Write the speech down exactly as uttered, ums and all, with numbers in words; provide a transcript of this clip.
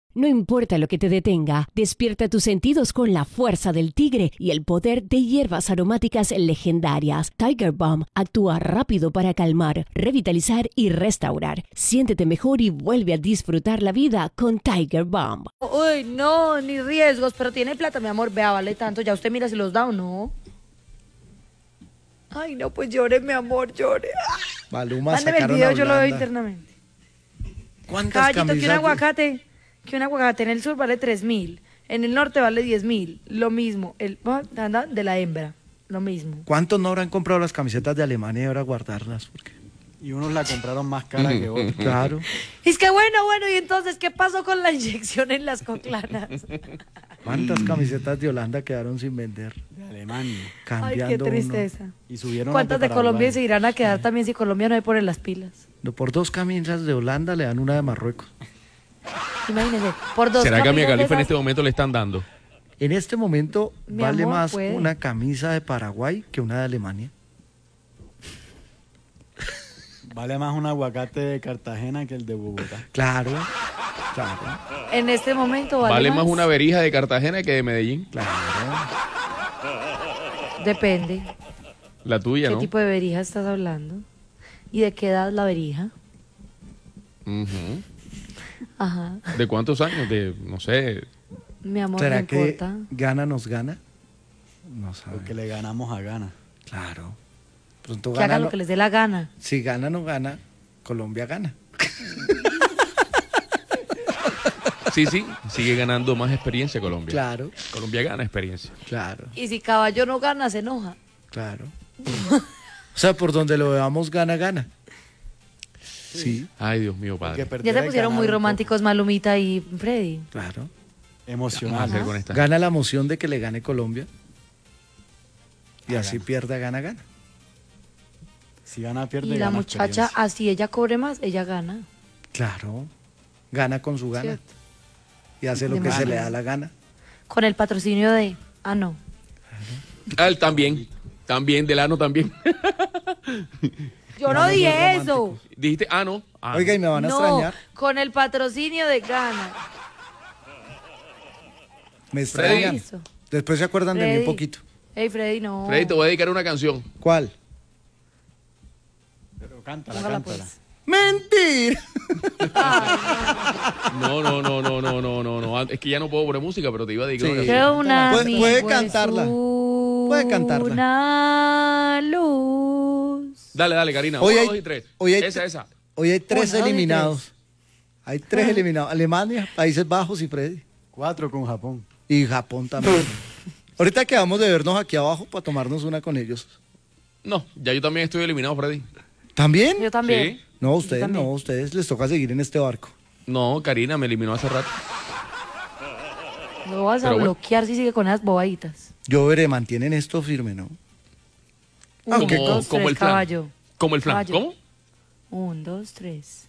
No importa lo que te detenga, despierta tus sentidos con la fuerza del tigre y el poder de hierbas aromáticas legendarias. Tiger Balm actúa rápido para calmar, revitalizar y restaurar. Siéntete mejor y vuelve a disfrutar la vida con Tiger Balm. Uy, no, ni riesgos, pero tiene plata, mi amor. Vea, vale tanto. Ya usted mira si los da o no. Ay, no, pues llore, mi amor, llore. Maluma Mándeme el sacaron video, a yo lo veo Holanda. internamente. ¿Cuántas Caballito, que un camisas? aguacate, que un aguacate en el sur vale tres mil, en el norte vale diez mil, lo mismo, el anda de la hembra, lo mismo. ¿Cuántos no habrán comprado las camisetas de Alemania y ahora guardarlas? Porque... Y unos la compraron más cara que otros. Claro. Es que bueno, bueno, y entonces, ¿qué pasó con la inyección en las coclanas? ¿Cuántas camisetas de Holanda quedaron sin vender? De Alemania. Ay, Cambiando qué tristeza. Uno. Y subieron ¿Cuántas las de Colombia Paraguay. se irán a quedar también si Colombia no le pone las pilas? No, por dos camisas de Holanda le dan una de Marruecos. Imagínense, por dos ¿Será que a Mia camisas de Khalifa en esas- este momento le están dando? En este momento Mi vale amor, más puede. una camisa de Paraguay que una de Alemania. Vale más un aguacate de Cartagena que el de Bogotá. Claro, claro, En este momento vale, Vale más una verija de Cartagena que de Medellín. claro. Depende. La tuya, ¿Qué ¿no? tipo de verija estás hablando? ¿Y de qué edad la verija? Ujú. Ajá. ¿De cuántos años? De, no sé. Mi amor, ¿Será no que importa. gana nos gana? No sabe. Porque le ganamos a Ghana. Claro. Pronto Que gana. hagan lo no- que les dé la gana. Si gana no gana, Colombia gana. Sí, sí, sigue ganando más experiencia Colombia. Claro, Colombia gana experiencia. claro, Y si caballo no gana, se enoja. claro. O sea, por donde lo veamos, gana, gana. Sí, Ay, Dios mío, Porque padre. perder Ya se es pusieron ganar muy un poco. románticos Malumita y Freddy. claro. ¿Qué vamos a Emocional. hacer con esta? Gana la emoción de que le gane Colombia. Y Ah, así gana. pierda, gana, gana. Si gana, pierde. Y la gana muchacha, experiencia. así ella cobre más, ella gana. Claro. Gana con su gana. ¿Cierto? Y hace lo De que se manera. le da la gana. Con el patrocinio de... Ah, no. Ah, él también. También, Delano también. Yo no Vamos dije muy eso. románticos. Dijiste, ah, no. Ah, Oiga, y me van a No, extrañar. con el patrocinio de Gana. Me Freddy. extrañan. Eso. Después se acuerdan de mí Freddy. un poquito. Ey, Freddy, no. Freddy, te voy a dedicar una canción. ¿Cuál? Pero cántala, Póngala, cántala. pues. ¡Mentira! No, no, no, no, no, no, no, no. Es que ya no puedo poner música, pero te iba a dedicar Sí. una Que canción. una Puede- amigo puede es cantarla. Puede cantarla. Una luz. Dale, dale, Karina. Hoy Uno, hay- dos y tres. hoy hay- esa, esa. Hoy hay tres Uno, dos y eliminados. Hay tres Ah. eliminados. Alemania, Países Bajos y Freddy. Cuatro con Japón. Y Japón también. Ahorita quedamos de vernos aquí abajo para tomarnos una con ellos. No, ya yo también estoy eliminado, Freddy. ¿También? Yo también. Sí. No, Yo ustedes también. no. Ustedes les toca seguir en este barco. No, Karina me eliminó hace rato. Lo vas a Pero bueno. bloquear si sigue con esas bobaditas. Yo veré, mantienen esto firme, ¿no? Un, Aunque dos, como tres, el flan. caballo. Como el flan. Caballo. ¿Cómo? Un, dos, tres.